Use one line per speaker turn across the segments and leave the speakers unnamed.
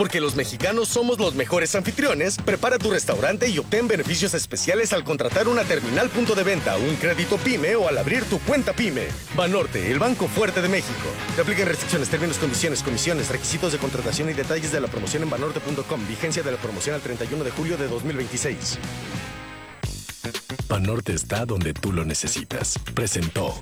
Porque los mexicanos somos los mejores anfitriones, prepara tu restaurante y obtén beneficios especiales al contratar una terminal punto de venta, un crédito PYME o al abrir tu cuenta PYME. Banorte, el banco fuerte de México. Te aplican restricciones, términos, condiciones, comisiones, requisitos de contratación y detalles de la promoción en banorte.com. Vigencia de la promoción al 31 de julio de 2026.
Banorte está donde tú lo necesitas. Presentó.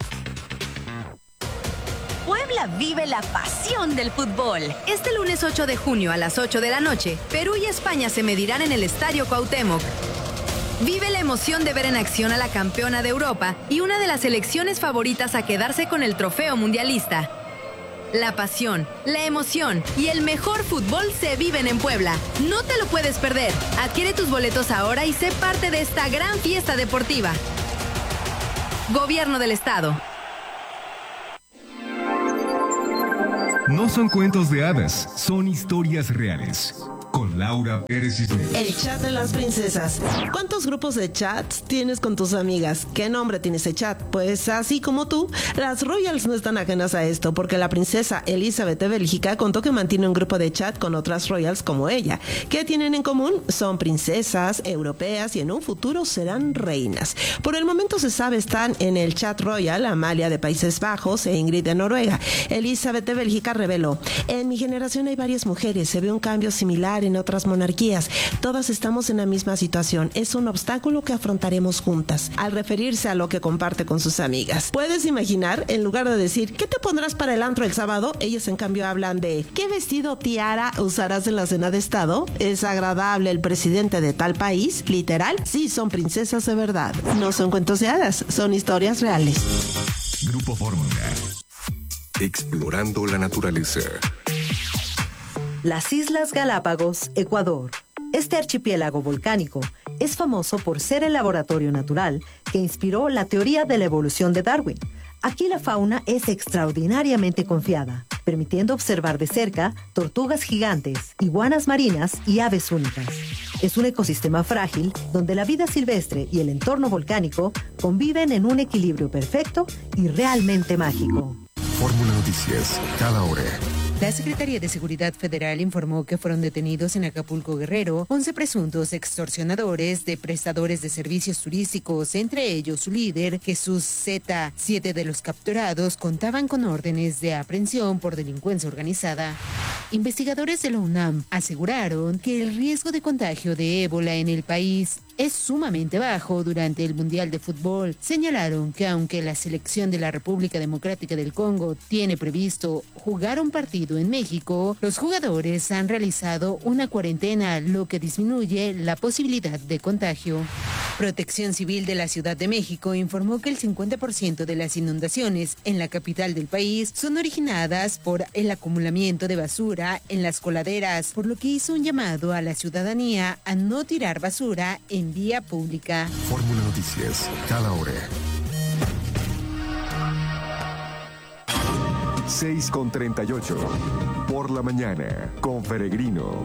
Puebla vive la pasión del fútbol. Este lunes 8 de junio a las 8 de la noche, Perú y España se medirán en el Estadio Cuauhtémoc. Vive la emoción de ver en acción a la campeona de Europa y una de las selecciones favoritas a quedarse con el trofeo mundialista. La pasión, la emoción y el mejor fútbol se viven en Puebla. No te lo puedes perder. Adquiere tus boletos ahora y sé parte de esta gran fiesta deportiva. Gobierno del Estado.
No son cuentos de hadas, son historias reales. Con Laura Pérez Cisneros.
El chat de las princesas. ¿Cuántos grupos de chats tienes con tus amigas? ¿Qué nombre tiene ese chat? Pues así como tú, las Royals no están ajenas a esto, porque la princesa Elizabeth de Bélgica contó que mantiene un grupo de chat con otras Royals como ella. ¿Qué tienen en común? Son princesas europeas y en un futuro serán reinas. Por el momento se sabe están en el chat Royal Amalia de Países Bajos e Ingrid de Noruega. Elizabeth de Bélgica reveló: en mi generación hay varias mujeres, se ve un cambio similar en otras monarquías. Todas estamos en la misma situación. Es un obstáculo que afrontaremos juntas. Al referirse a lo que comparte con sus amigas. ¿Puedes imaginar? En lugar de decir ¿qué te pondrás para el antro el sábado? Ellas en cambio hablan de ¿qué vestido tiara usarás en la cena de estado? ¿Es agradable el presidente de tal país? ¿Literal? Sí, son princesas de verdad. No son cuentos de hadas, son historias reales.
Grupo Fórmula.
Explorando la naturaleza.
Las Islas Galápagos, Ecuador. Este archipiélago volcánico es famoso por ser el laboratorio natural que inspiró la teoría de la evolución de Darwin. Aquí la fauna es extraordinariamente confiada, permitiendo observar de cerca tortugas gigantes, iguanas marinas y aves únicas. Es un ecosistema frágil donde la vida silvestre y el entorno volcánico conviven en un equilibrio perfecto y realmente mágico.
Fórmula Noticias, cada hora.
La Secretaría de Seguridad Federal informó que fueron detenidos en Acapulco, Guerrero, 11 presuntos extorsionadores de prestadores de servicios turísticos, entre ellos su líder, Jesús Z. 7 de los capturados contaban con órdenes de aprehensión por delincuencia organizada. Investigadores de la UNAM aseguraron que el riesgo de contagio de ébola en el país es sumamente bajo durante el Mundial de Fútbol. Señalaron que aunque la selección de la República Democrática del Congo tiene previsto jugar un partido en México, los jugadores han realizado una cuarentena, lo que disminuye la posibilidad de contagio. Protección Civil de la Ciudad de México informó que el 50% de las inundaciones en la capital del país son originadas por el acumulamiento de basura en las coladeras, por lo que hizo un llamado a la ciudadanía a no tirar basura en vía pública.
Fórmula Noticias, cada hora.
6:38. Por la mañana, con Peregrino.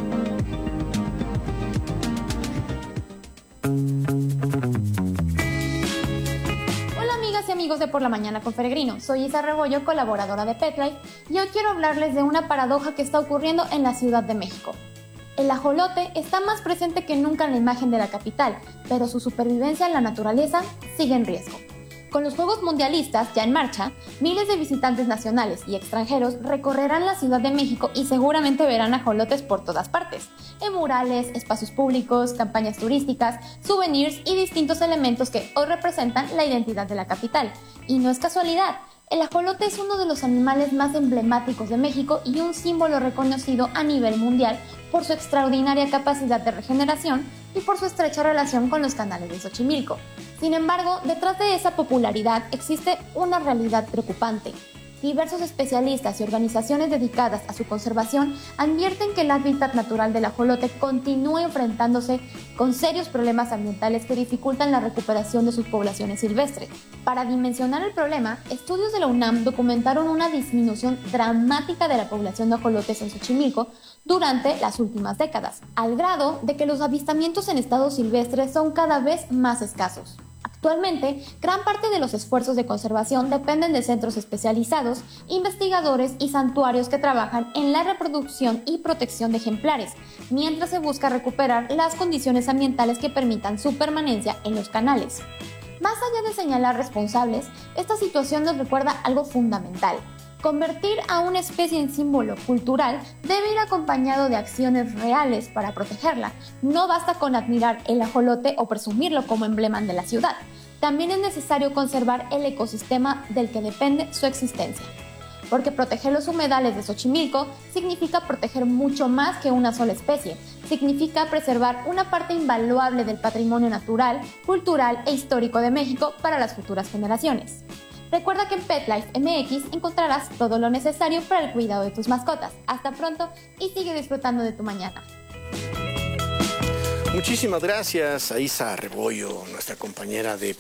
Hola amigas y amigos de Por la Mañana con Peregrino. Soy Isa Rebollo, colaboradora de PetLife, y hoy quiero hablarles de una paradoja que está ocurriendo en la Ciudad de México. El ajolote está más presente que nunca en la imagen de la capital, pero su supervivencia en la naturaleza sigue en riesgo. Con los Juegos Mundialistas ya en marcha, miles de visitantes nacionales y extranjeros recorrerán la Ciudad de México y seguramente verán ajolotes por todas partes, en murales, espacios públicos, campañas turísticas, souvenirs y distintos elementos que hoy representan la identidad de la capital. Y no es casualidad. El ajolote es uno de los animales más emblemáticos de México y un símbolo reconocido a nivel mundial por su extraordinaria capacidad de regeneración y por su estrecha relación con los canales de Xochimilco. Sin embargo, detrás de esa popularidad existe una realidad preocupante. Diversos especialistas y organizaciones dedicadas a su conservación advierten que el hábitat natural del ajolote continúa enfrentándose con serios problemas ambientales que dificultan la recuperación de sus poblaciones silvestres. Para dimensionar el problema, estudios de la UNAM documentaron una disminución dramática de la población de ajolotes en Xochimilco durante las últimas décadas, al grado de que los avistamientos en estado silvestre son cada vez más escasos. Actualmente, gran parte de los esfuerzos de conservación dependen de centros especializados, investigadores y santuarios que trabajan en la reproducción y protección de ejemplares, mientras se busca recuperar las condiciones ambientales que permitan su permanencia en los canales. Más allá de señalar responsables, esta situación nos recuerda algo fundamental. Convertir a una especie en símbolo cultural debe ir acompañado de acciones reales para protegerla. No basta con admirar el ajolote o presumirlo como emblema de la ciudad. También es necesario conservar el ecosistema del que depende su existencia. Porque proteger los humedales de Xochimilco significa proteger mucho más que una sola especie. Significa preservar una parte invaluable del patrimonio natural, cultural e histórico de México para las futuras generaciones. Recuerda que en PetLife MX encontrarás todo lo necesario para el cuidado de tus mascotas. Hasta pronto y sigue disfrutando de tu mañana.
Muchísimas gracias a Isa Rebollo, nuestra compañera de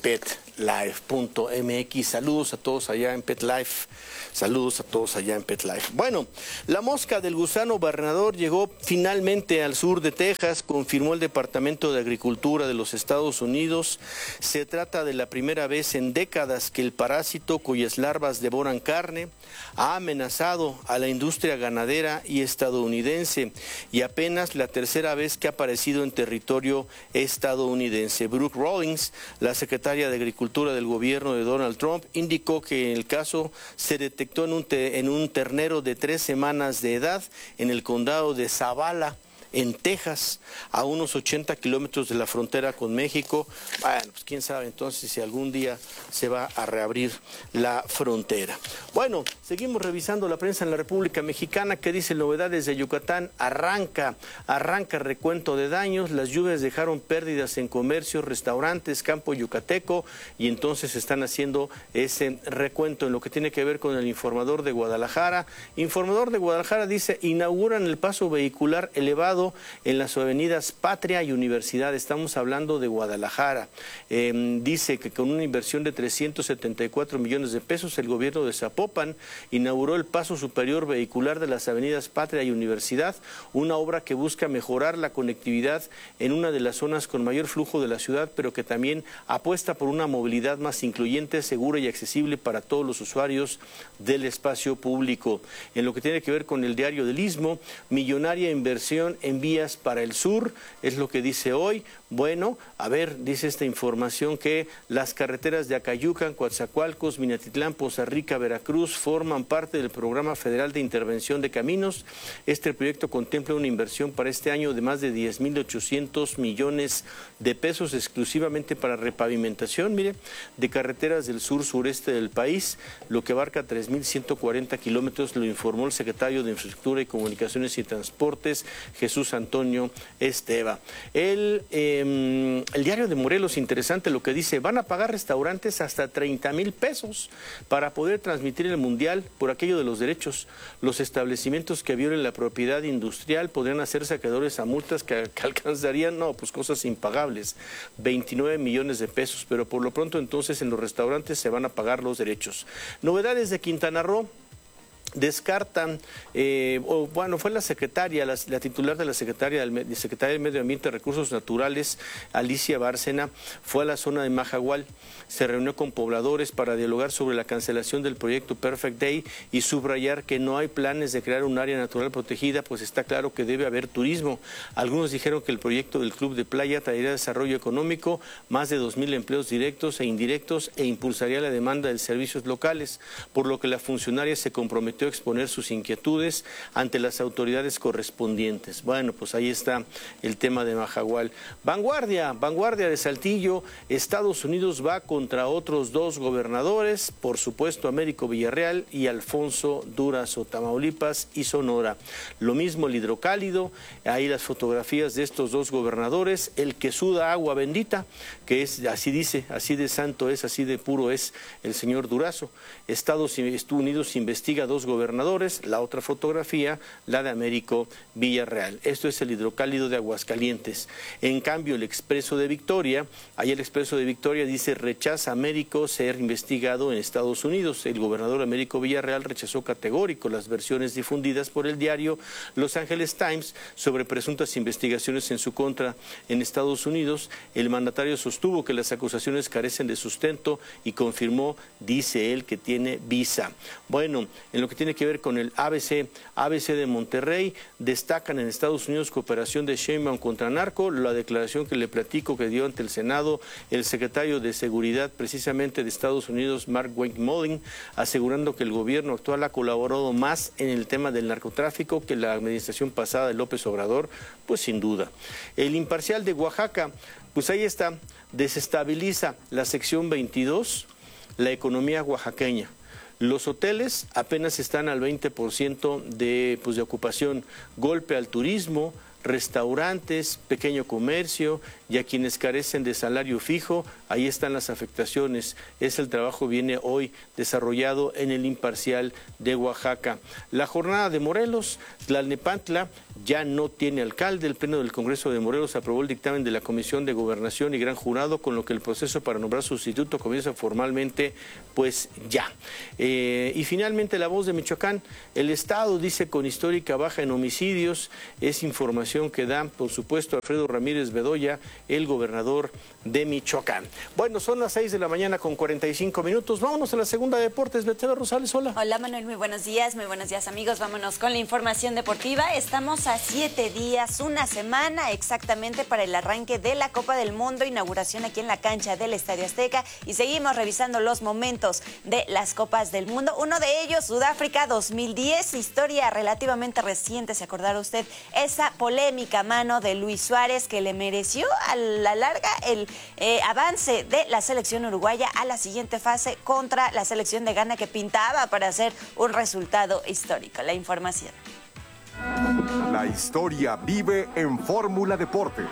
PetLife.mx. Saludos a todos allá en PetLife. Saludos a todos allá en PetLife. Bueno, la mosca del gusano barrenador llegó finalmente al sur de Texas, confirmó el Departamento de Agricultura de los Estados Unidos. Se trata de la primera vez en décadas que el parásito, cuyas larvas devoran carne, ha amenazado a la industria ganadera y estadounidense, y apenas la tercera vez que ha aparecido en territorio estadounidense. Brooke Rawlings, la secretaria de Agricultura del gobierno de Donald Trump, indicó que el caso se detectó en un ternero de 3 semanas de edad en el condado de Zavala, en Texas, a unos 80 kilómetros de la frontera con México. Bueno, pues quién sabe entonces si algún día se va a reabrir la frontera. Bueno, seguimos revisando la prensa en la República Mexicana. ¿Qué dice novedades de Yucatán? Arranca recuento de daños. Las lluvias dejaron pérdidas en comercios, restaurantes, campo yucateco, y entonces están haciendo ese recuento en lo que tiene que ver con el Informador de Guadalajara. Informador de Guadalajara dice: inauguran el paso vehicular elevado en las avenidas Patria y Universidad. Estamos hablando de Guadalajara. Dice que con una inversión de 374 millones de pesos, el gobierno de Zapopan inauguró el paso superior vehicular de las avenidas Patria y Universidad, una obra que busca mejorar la conectividad en una de las zonas con mayor flujo de la ciudad, pero que también apuesta por una movilidad más incluyente, segura y accesible para todos los usuarios del espacio público. En lo que tiene que ver con el Diario del Istmo, millonaria inversión en vías para el sur, es lo que dice hoy. Bueno, a ver, dice esta información que las carreteras de Acayucan, Coatzacoalcos, Minatitlán, Poza Rica, Veracruz forman parte del Programa Federal de Intervención de Caminos. Este proyecto contempla una inversión para este año de más de 10.800 millones de pesos exclusivamente para repavimentación, mire, de carreteras del sur-sureste del país, lo que abarca 3.140 kilómetros, lo informó el secretario de Infraestructura y Comunicaciones y Transportes, Jesús Antonio Esteva. El Diario de Morelos, interesante lo que dice: van a pagar restaurantes hasta 30,000 pesos para poder transmitir el Mundial por aquello de los derechos. Los establecimientos que violen la propiedad industrial podrían hacerse acreedores a multas que alcanzarían, pues cosas impagables, 29 millones de pesos, pero por lo pronto entonces en los restaurantes se van a pagar los derechos. Novedades de Quintana Roo. Descartan, fue la secretaria, la titular de la Secretaría del Medio Ambiente y Recursos Naturales, Alicia Bárcena, fue a la zona de Majahual, se reunió con pobladores para dialogar sobre la cancelación del proyecto Perfect Day y subrayar que no hay planes de crear un área natural protegida, pues está claro que debe haber turismo. Algunos dijeron que el proyecto del Club de Playa traería desarrollo económico, más de 2,000 empleos directos e indirectos, e impulsaría la demanda de servicios locales, por lo que la funcionaria se comprometió a exponer sus inquietudes ante las autoridades correspondientes. Bueno, pues ahí está el tema de Majahual. Vanguardia de Saltillo: Estados Unidos va contra otros 2 gobernadores, por supuesto Américo Villarreal y Alfonso Durazo, Tamaulipas y Sonora. Lo mismo el Hidrocálido, ahí las fotografías de estos 2 gobernadores, el que suda agua bendita, que es, así dice, así de santo es, así de puro es el señor Durazo. Estados Unidos investiga a 2 Gobernadores, la otra fotografía, la de Américo Villarreal. Esto es el hidrocálido de Aguascalientes. En cambio, el Expreso de Victoria, ahí el Expreso de Victoria dice: rechaza Américo ser investigado en Estados Unidos. El gobernador Américo Villarreal rechazó categórico las versiones difundidas por el diario Los Angeles Times sobre presuntas investigaciones en su contra en Estados Unidos. El mandatario sostuvo que las acusaciones carecen de sustento y confirmó, dice él, que tiene visa. Bueno, en lo que tiene que ver con el ABC de Monterrey, destacan en Estados Unidos cooperación de Sheinbaum contra narco, la declaración que le platico que dio ante el Senado el secretario de Seguridad precisamente de Estados Unidos, Mark Wayne-Mullin, asegurando que el gobierno actual ha colaborado más en el tema del narcotráfico que la administración pasada de López Obrador, pues sin duda. El Imparcial de Oaxaca, pues ahí está, desestabiliza la sección 22, la economía oaxaqueña. Los hoteles apenas están al 20% de ocupación, golpe al turismo, restaurantes, pequeño comercio y a quienes carecen de salario fijo, ahí están las afectaciones. El trabajo viene hoy desarrollado en el Imparcial de Oaxaca. La jornada de Morelos, Tlalnepantla ya no tiene alcalde. El Pleno del Congreso de Morelos aprobó el dictamen de la Comisión de Gobernación y Gran Jurado, con lo que el proceso para nombrar sustituto comienza formalmente, pues ya. Y finalmente La Voz de Michoacán, el Estado dice con histórica baja en homicidios, es información que da, por supuesto, Alfredo Ramírez Bedoya, el gobernador de Michoacán. Bueno, son las 6:45 a.m. Vámonos a la segunda de deportes. Beteva Rosales, hola.
Hola, Manuel, muy buenos días, amigos. Vámonos con la información deportiva. Estamos a 7 días, una semana exactamente para el arranque de la Copa del Mundo, inauguración aquí en la cancha del Estadio Azteca, y seguimos revisando los momentos de las Copas del Mundo. Uno de ellos, Sudáfrica 2010, historia relativamente reciente. ¿Se acordará usted esa polémica mano de Luis Suárez que le mereció a la larga el avance de la selección uruguaya a la siguiente fase contra la selección de Ghana, que pintaba para hacer un resultado histórico? La información.
La historia vive en Fórmula Deportes.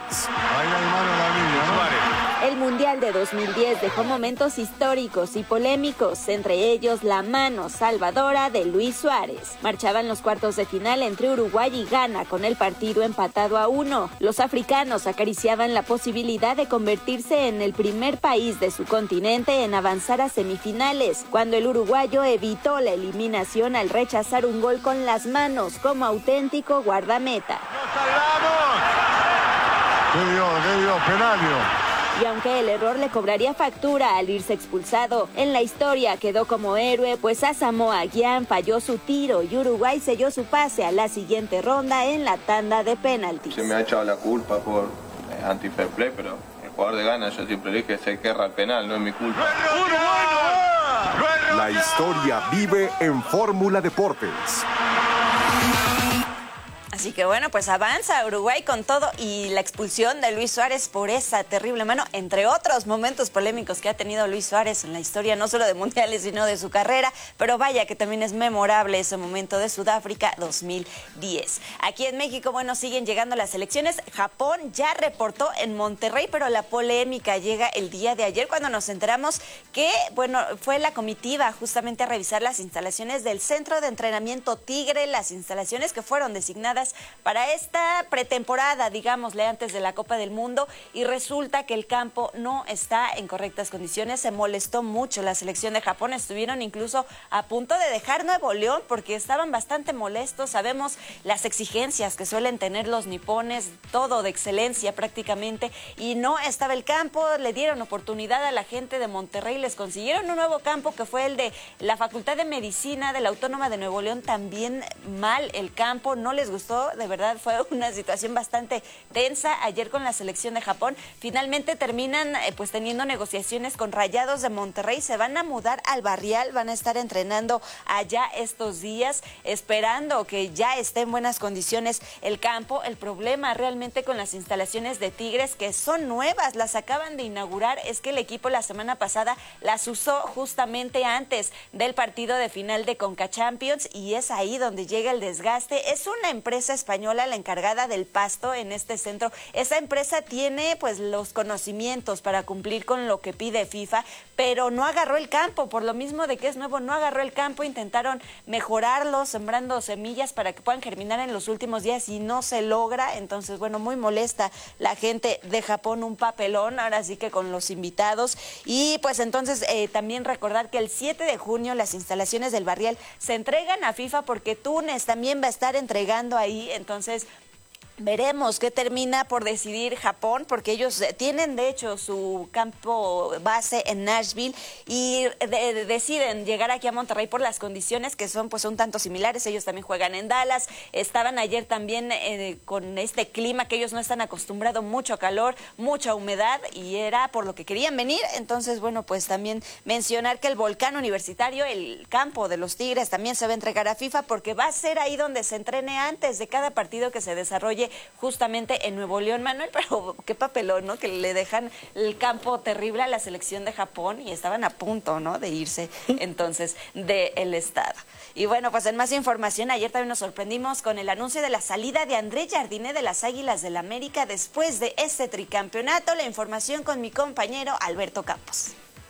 El Mundial de 2010 dejó momentos históricos y polémicos, entre ellos la mano salvadora de Luis Suárez. Marchaban los cuartos de final entre Uruguay y Ghana, con el partido empatado a 1. Los africanos acariciaban la posibilidad de convertirse en el primer país de su continente en avanzar a semifinales, cuando el uruguayo evitó la eliminación al rechazar un gol con las manos como auténtico guardameta.
¡Nos salvamos! ¡Qué Dios, penalio!
Y aunque el error le cobraría factura al irse expulsado, en la historia quedó como héroe, pues Asamoah Gyan falló su tiro y Uruguay selló su pase a la siguiente ronda en la tanda de penaltis.
Se me ha echado la culpa por anti-fair play, pero el jugador de Ghana, yo siempre dije, se querra el penal, no es mi culpa.
La historia vive en Fórmula Deportes.
Así que bueno, pues avanza Uruguay con todo, y la expulsión de Luis Suárez por esa terrible mano, entre otros momentos polémicos que ha tenido Luis Suárez en la historia, no solo de mundiales, sino de su carrera, pero vaya que también es memorable ese momento de Sudáfrica 2010. Aquí en México, bueno, siguen llegando las elecciones. Japón ya reportó en Monterrey, pero la polémica llega el día de ayer cuando nos enteramos que, bueno, fue la comitiva justamente a revisar las instalaciones del Centro de Entrenamiento Tigre, las instalaciones que fueron designadas para esta pretemporada, digámosle, antes de la Copa del Mundo, y resulta que el campo no está en correctas condiciones. Se molestó mucho la selección de Japón, estuvieron incluso a punto de dejar Nuevo León porque estaban bastante molestos. Sabemos las exigencias que suelen tener los nipones, todo de excelencia prácticamente, y no estaba el campo. Le dieron oportunidad a la gente de Monterrey, les consiguieron un nuevo campo que fue el de la Facultad de Medicina de la Autónoma de Nuevo León. También mal el campo, no les gustó. De verdad fue una situación bastante tensa ayer con la selección de Japón. Finalmente terminan pues teniendo negociaciones con Rayados de Monterrey. Se van a mudar al Barrial, van a estar entrenando allá estos días, esperando que ya esté en buenas condiciones el campo. El problema realmente con las instalaciones de Tigres, que son nuevas, las acaban de inaugurar, es que el equipo la semana pasada las usó justamente antes del partido de final de Conca Champions, y es ahí donde llega el desgaste. Es una empresa empresa española la encargada del pasto en este centro. Esa empresa tiene pues los conocimientos para cumplir con lo que pide FIFA, pero no agarró el campo, por lo mismo de que es nuevo, no agarró el campo. Intentaron mejorarlo sembrando semillas para que puedan germinar en los últimos días y no se logra. Entonces, bueno, muy molesta la gente de Japón, un papelón, ahora sí que con los invitados. Y pues entonces también recordar que el 7 de junio las instalaciones del Barrial se entregan a FIFA porque Túnez también va a estar entregando ahí. Entonces veremos qué termina por decidir Japón, porque ellos tienen de hecho su campo base en Nashville y deciden llegar aquí a Monterrey por las condiciones que son pues un tanto similares. Ellos también juegan en Dallas, estaban ayer también con este clima que ellos no están acostumbrados, mucho calor, mucha humedad, y era por lo que querían venir. Entonces, bueno, pues también mencionar que el Volcán Universitario, el campo de los Tigres, también se va a entregar a FIFA porque va a ser ahí donde se entrene antes de cada partido que se desarrolle justamente en Nuevo León, Manuel. Pero qué papelón, ¿no? Que le dejan el campo terrible a la selección de Japón y estaban a punto, ¿no?, de irse entonces del estado. Y bueno, pues en más información, ayer también nos sorprendimos con el anuncio de la salida de André Jardine de las Águilas del América después de este tricampeonato. La información con mi compañero Alberto Campos.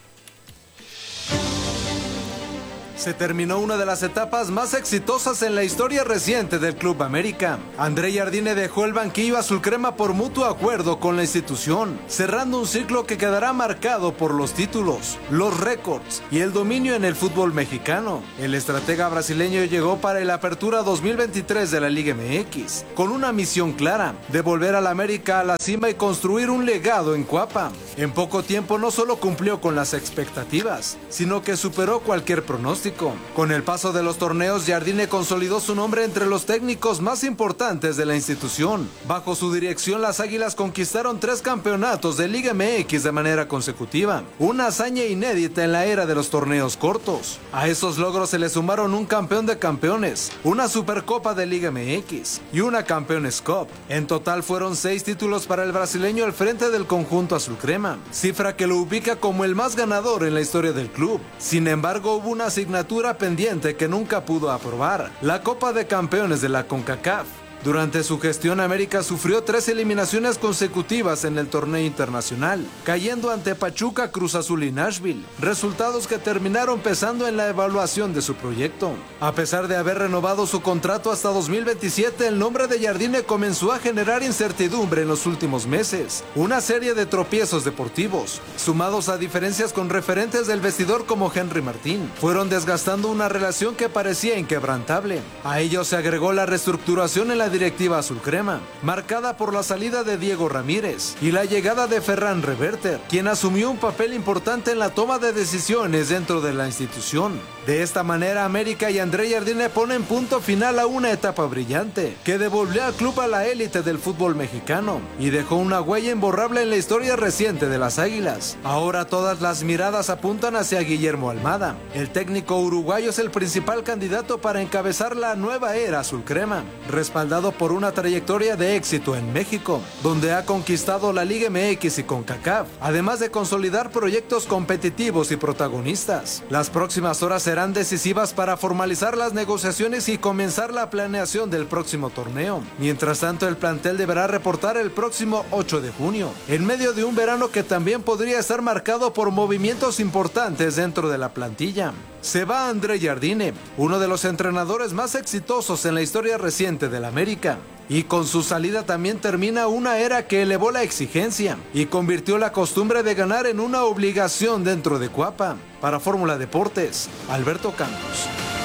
Se terminó una de las etapas más exitosas en la historia reciente del Club América. André Jardine dejó el banquillo azul crema por mutuo acuerdo con la institución, cerrando un ciclo que quedará marcado por los títulos, los récords y el dominio en el fútbol mexicano. El estratega brasileño llegó para el Apertura 2023 de la Liga MX, con una misión clara, de volver al América a la cima y construir un legado en Cuapa. En poco tiempo no solo cumplió con las expectativas, sino que superó cualquier pronóstico. Con el paso de los torneos, Jardine consolidó su nombre entre los técnicos más importantes de la institución. Bajo su dirección, las Águilas conquistaron 3 campeonatos de Liga MX de manera consecutiva, una hazaña inédita en la era de los torneos cortos. A esos logros se le sumaron un campeón de campeones, una Supercopa de Liga MX y una Campeones Cup. En total fueron 6 títulos para el brasileño al frente del conjunto azul crema, cifra que lo ubica como el más ganador en la historia del club. Sin embargo, hubo una asignatura pendiente que nunca pudo aprobar: la Copa de Campeones de la CONCACAF. Durante su gestión, América sufrió 3 eliminaciones consecutivas en el torneo internacional, cayendo ante Pachuca, Cruz Azul y Nashville, resultados que terminaron pesando en la evaluación de su proyecto. A pesar de haber renovado su contrato hasta 2027, el nombre de Jardine comenzó a generar incertidumbre en los últimos meses. Una serie de tropiezos deportivos, sumados a diferencias con referentes del vestidor como Henry Martín, fueron desgastando una relación que parecía inquebrantable. A ello se agregó la reestructuración en la directiva azul crema, marcada por la salida de Diego Ramírez y la llegada de Ferran Reverter, quien asumió un papel importante en la toma de decisiones dentro de la institución. De esta manera, América y André Jardine ponen punto final a una etapa brillante que devolvió al club a la élite del fútbol mexicano y dejó una huella imborrable en la historia reciente de las Águilas. Ahora todas las miradas apuntan hacia Guillermo Almada. El técnico uruguayo es el principal candidato para encabezar la nueva era azul crema, respaldado por una trayectoria de éxito en México, donde ha conquistado la Liga MX y CONCACAF, además de consolidar proyectos competitivos y protagonistas. Las próximas horas serán decisivas para formalizar las negociaciones y comenzar la planeación del próximo torneo. Mientras tanto, el plantel deberá reportar el próximo 8 de junio, en medio de un verano que también podría estar marcado por movimientos importantes dentro de la plantilla. Se va André Jardine, uno de los entrenadores más exitosos en la historia reciente del América. Y con su salida también termina una era que elevó la exigencia y convirtió la costumbre de ganar en una obligación dentro de Cuapa. Para Fórmula Deportes, Alberto Campos.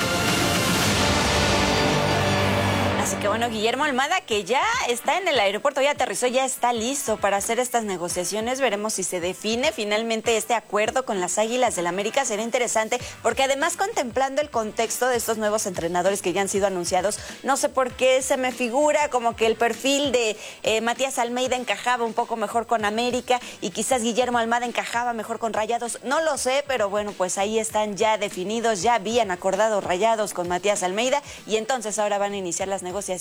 Así que bueno, Guillermo Almada, que ya está en el aeropuerto, ya aterrizó, ya está listo para hacer estas negociaciones. Veremos si se define finalmente este acuerdo con las Águilas del América. Será interesante porque además, contemplando el contexto de estos nuevos entrenadores que ya han sido anunciados, no sé por qué se me figura como que el perfil de Matías Almeida encajaba un poco mejor con América y quizás Guillermo Almada encajaba mejor con Rayados. No lo sé, pero bueno, pues ahí están ya definidos, ya habían acordado Rayados con Matías Almeida y entonces ahora van a iniciar las negociaciones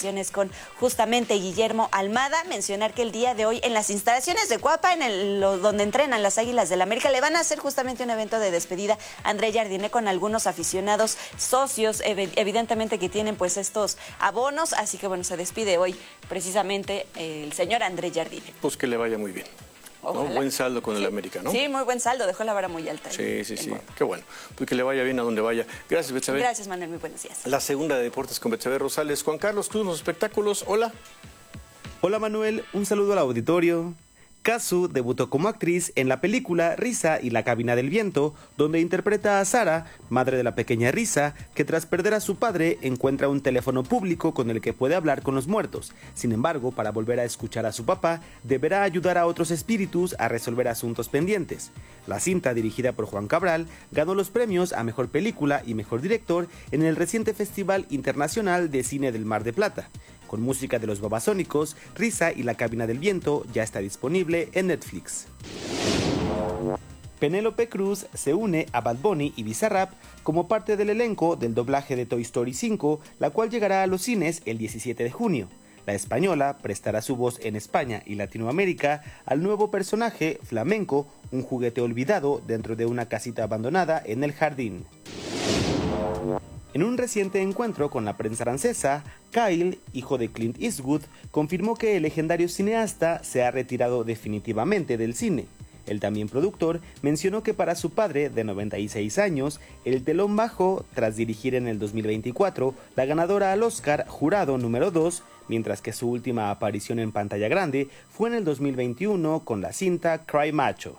declaraciones con justamente Guillermo Almada. Mencionar que el día de hoy en las instalaciones de Cuapa, donde entrenan las Águilas del América, le van a hacer justamente un evento de despedida a André Jardiné con algunos aficionados socios, evidentemente que tienen pues estos abonos, así que bueno, se despide hoy precisamente el señor André Jardiné.
Pues que le vaya muy bien. ¿No? Buen saldo con el América, ¿no?
Sí, muy buen saldo, dejó la vara muy alta.
Sí, qué bueno. Pues que le vaya bien a donde vaya. Gracias, Betsabe.
Gracias, Manuel, muy buenos días.
La segunda de Deportes con Betsabe Rosales. Juan Carlos Cruz, los espectáculos, hola.
Hola, Manuel, un saludo al auditorio. Kazu debutó como actriz en la película Risa y la cabina del viento, donde interpreta a Sara, madre de la pequeña Risa, que tras perder a su padre encuentra un teléfono público con el que puede hablar con los muertos. Sin embargo, para volver a escuchar a su papá, deberá ayudar a otros espíritus a resolver asuntos pendientes. La cinta, dirigida por Juan Cabral, ganó los premios a Mejor Película y Mejor Director en el reciente Festival Internacional de Cine del Mar de Plata. Con música de los Babasónicos, Risa y la cabina del viento ya está disponible en Netflix. Penélope Cruz se une a Bad Bunny y Bizarrap como parte del elenco del doblaje de Toy Story 5, la cual llegará a los cines el 17 de junio. La española prestará su voz en España y Latinoamérica al nuevo personaje Flamenco, un juguete olvidado dentro de una casita abandonada en el jardín. En un reciente encuentro con la prensa francesa, Kyle, hijo de Clint Eastwood, confirmó que el legendario cineasta se ha retirado definitivamente del cine. El también productor mencionó que para su padre, de 96 años, el telón bajó tras dirigir en el 2024 la ganadora al Oscar Jurado número 2, mientras que su última aparición en pantalla grande fue en el 2021 con la cinta Cry Macho.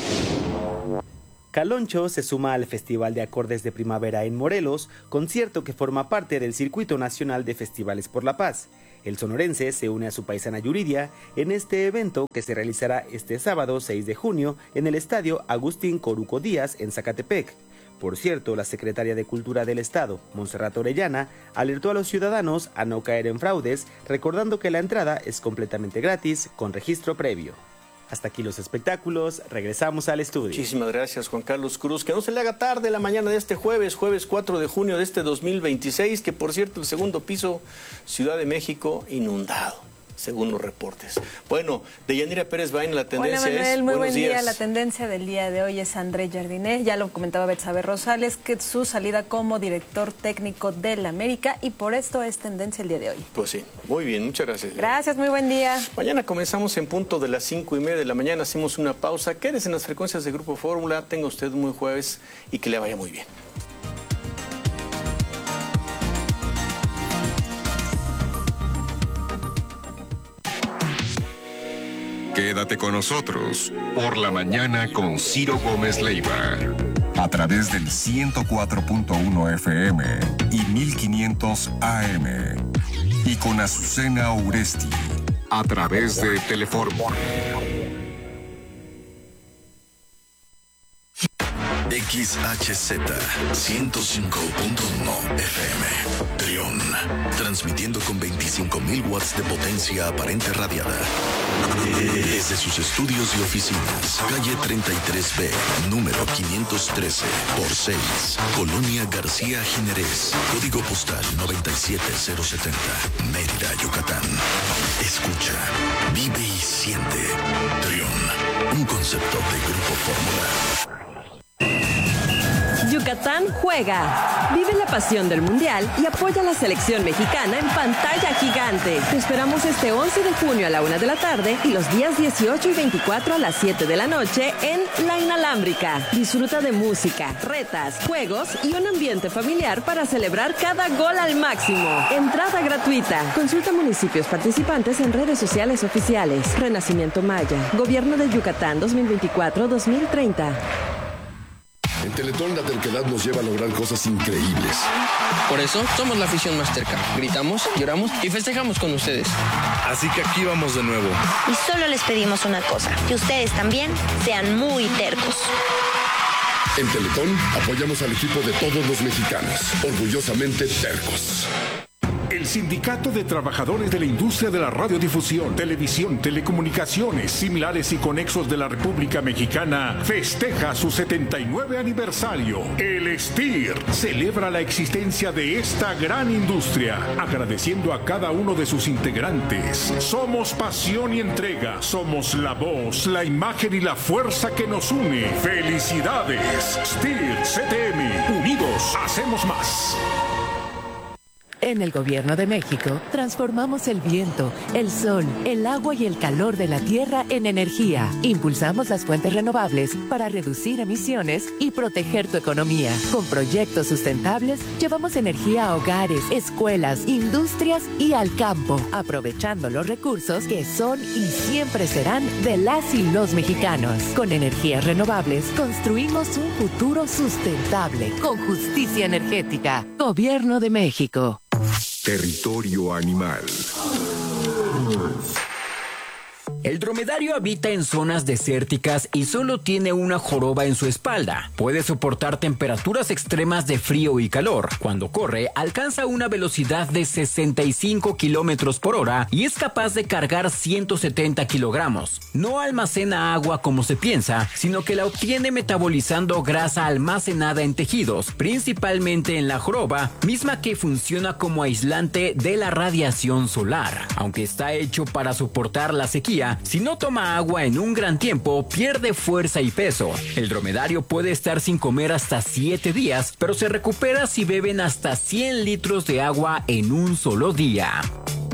Caloncho se suma al Festival de Acordes de Primavera en Morelos, concierto que forma parte del Circuito Nacional de Festivales por la Paz. El sonorense se une a su paisana Yuridia en este evento que se realizará este sábado 6 de junio en el Estadio Agustín Coruco Díaz en Zacatepec. Por cierto, la secretaria de Cultura del Estado, Montserrat Orellana, alertó a los ciudadanos a no caer en fraudes, recordando que la entrada es completamente gratis con registro previo. Hasta aquí los espectáculos, regresamos al estudio.
Muchísimas gracias, Juan Carlos Cruz. Que no se le haga tarde la mañana de este jueves 4 de junio de este 2026, que por cierto el segundo piso, Ciudad de México, inundado, según los reportes. Bueno, Deyanira Pérez Bain, la tendencia
Hola, Manuel,
es...
muy buen día. La tendencia del día de hoy es André Jardiné. Ya lo comentaba Betsabe Rosales, que su salida como director técnico del América, y por esto es tendencia el día de hoy.
Pues sí, muy bien, muchas gracias.
Gracias, muy buen día.
Mañana comenzamos en punto de las 5:30 de la mañana, hacemos una pausa. Quédese en las frecuencias de Grupo Fórmula, tenga usted un buen jueves y que le vaya muy bien.
Quédate con nosotros por la mañana con Ciro Gómez Leiva. A través del 104.1 FM y 1500 AM. Y con Azucena Uresti. A través de Telefórmula.
XHZ 105.1 FM. Trión. Transmitiendo con 25.000 watts de potencia aparente radiada. Desde sus estudios y oficinas. Calle 33B, número 513 por 6. Colonia García Jiménez. Código postal 97070. Mérida, Yucatán. Escucha, vive y siente. Trión. Un concepto de Grupo Fórmula.
Yucatán juega. Vive la pasión del Mundial y apoya a la selección mexicana en pantalla gigante. Te esperamos este 11 de junio a la 1 de la tarde y los días 18 y 24 a las 7 de la noche en La Inalámbrica. Disfruta de música, retas, juegos y un ambiente familiar para celebrar cada gol al máximo. Entrada gratuita. Consulta municipios participantes en redes sociales oficiales. Renacimiento Maya. Gobierno de Yucatán 2024-2030.
En Teletón la terquedad nos lleva a lograr cosas increíbles.
Por eso somos la afición más terca. Gritamos, lloramos y festejamos con ustedes.
Así que aquí vamos de nuevo.
Y solo les pedimos una cosa, que ustedes también sean muy tercos.
En Teletón apoyamos al equipo de todos los mexicanos, orgullosamente tercos.
El Sindicato de Trabajadores de la Industria de la Radiodifusión, Televisión, Telecomunicaciones, Similares y Conexos de la República Mexicana festeja su 79 aniversario. El STIR celebra la existencia de esta gran industria, agradeciendo a cada uno de sus integrantes. Somos pasión y entrega, somos la voz, la imagen y la fuerza que nos une. ¡Felicidades! STIR CTM, unidos hacemos más.
En el Gobierno de México, transformamos el viento, el sol, el agua y el calor de la tierra en energía. Impulsamos las fuentes renovables para reducir emisiones y proteger tu economía. Con proyectos sustentables, llevamos energía a hogares, escuelas, industrias y al campo, aprovechando los recursos que son y siempre serán de las y los mexicanos. Con energías renovables, construimos un futuro sustentable, con justicia energética. Gobierno de México.
Territorio animal.
El dromedario habita en zonas desérticas y solo tiene una joroba en su espalda. Puede soportar temperaturas extremas de frío y calor. Cuando corre, alcanza una velocidad de 65 kilómetros por hora y es capaz de cargar 170 kilogramos. No almacena agua como se piensa, sino que la obtiene metabolizando grasa almacenada en tejidos, principalmente en la joroba, misma que funciona como aislante de la radiación solar. Aunque está hecho para soportar la sequía, si no toma agua en un gran tiempo, pierde fuerza y peso. El dromedario puede estar sin comer hasta 7 días, pero se recupera si beben hasta 100 litros de agua en un solo día.